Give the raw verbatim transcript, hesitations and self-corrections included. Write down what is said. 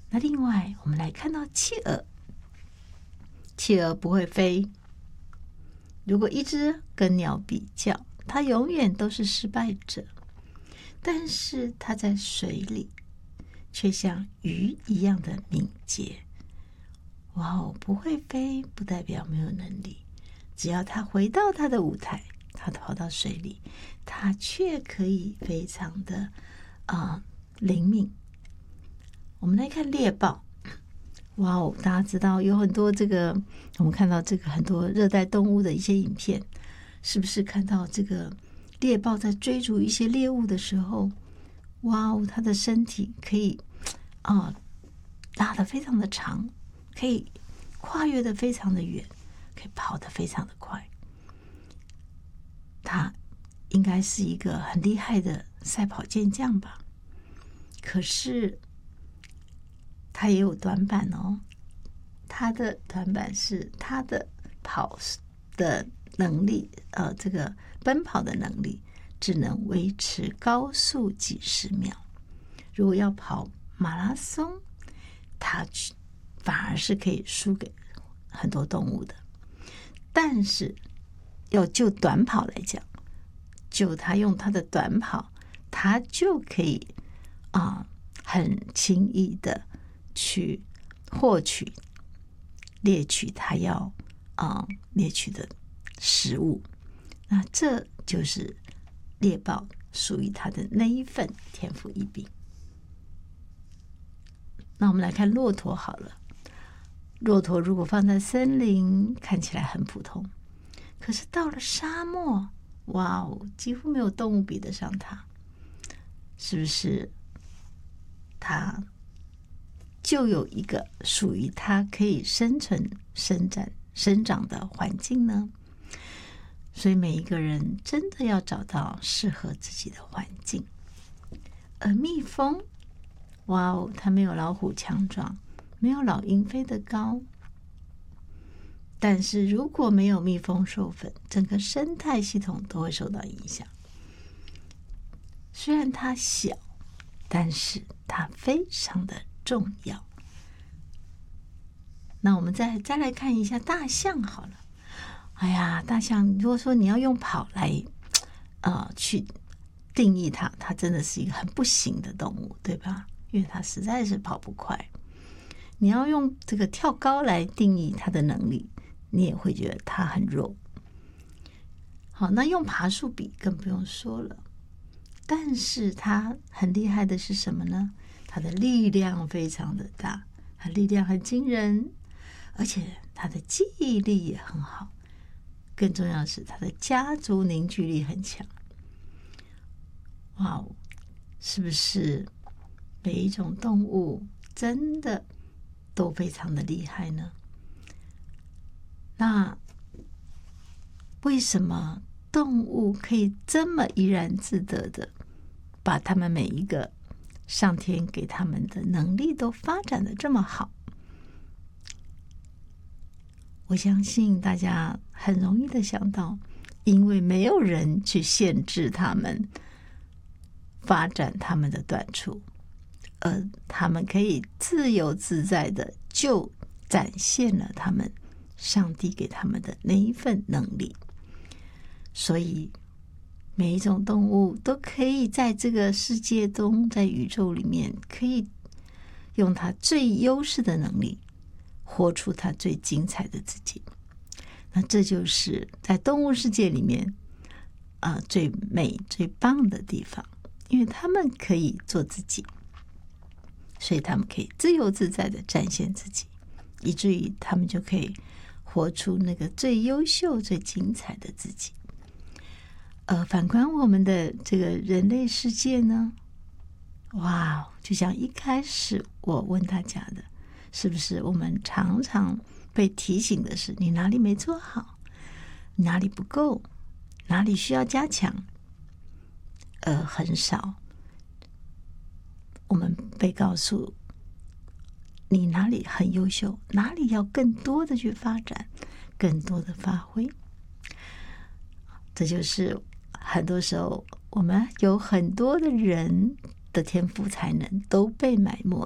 那另外我们来看到企鹅，企鹅不会飞。如果一只跟鸟比较，它永远都是失败者。但是它在水里却像鱼一样的敏捷。哇哦，不会飞不代表没有能力，只要它回到它的舞台，它跑到水里，它却可以非常的啊、呃、灵敏。我们来看猎豹。哇哦，大家知道有很多这个，我们看到这个很多热带动物的一些影片，是不是看到这个猎豹在追逐一些猎物的时候，哇哦，它的身体可以啊、呃、拉得非常的长，可以跨越得非常的远，可以跑得非常的快。它应该是一个很厉害的赛跑健将吧？可是他也有短板哦，他的短板是他的跑的能力，呃，这个奔跑的能力只能维持高速几十秒。如果要跑马拉松，他反而是可以输给很多动物的。但是要就短跑来讲，就他用他的短跑，他就可以啊、呃，很轻易的去获取、猎取他要啊、呃、猎取的食物。那这就是猎豹属于他的那一份天赋异禀。那我们来看骆驼好了。骆驼如果放在森林，看起来很普通，可是到了沙漠，哇哦，几乎没有动物比得上它。是不是它就有一个属于它可以生存、生长、生长的环境呢？所以每一个人真的要找到适合自己的环境。而蜜蜂，哇哦，它没有老虎强壮，没有老鹰飞得高。但是如果没有蜜蜂授粉，整个生态系统都会受到影响。虽然它小，但是它非常的重要。那我们再再来看一下大象好了。哎呀，大象如果说你要用跑来呃去定义它，它真的是一个很不行的动物，对吧？因为它实在是跑不快。你要用这个跳高来定义它的能力，你也会觉得它很弱。好，那用爬树比更不用说了。但是它很厉害的是什么呢？它的力量非常的大，它力量很惊人，而且它的记忆力也很好。更重要的是，它的家族凝聚力很强。哇哦，是不是每一种动物真的都非常的厉害呢？那为什么动物可以这么怡然自得的把他们每一个上天给他们的能力都发展的这么好？我相信大家很容易的想到，因为没有人去限制他们发展他们的短处，而他们可以自由自在的就展现了他们上帝给他们的那一份能力。所以每一种动物都可以在这个世界中，在宇宙里面，可以用它最优势的能力活出它最精彩的自己。那这就是在动物世界里面啊、呃、最美最棒的地方，因为他们可以做自己，所以他们可以自由自在的展现自己，以至于他们就可以活出那个最优秀最精彩的自己。呃，反观我们的这个人类世界呢，哇，就像一开始我问大家的，是不是我们常常被提醒的是，你哪里没做好，哪里不够，哪里需要加强？呃，很少我们被告诉你哪里很优秀，哪里要更多的去发展，更多的发挥。这就是很多时候我们有很多的人的天赋才能都被埋没，